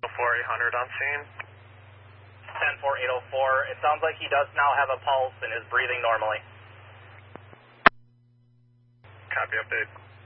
4800 on scene. 10-4804. It sounds like he does now have a pulse and is breathing normally. Copy, update.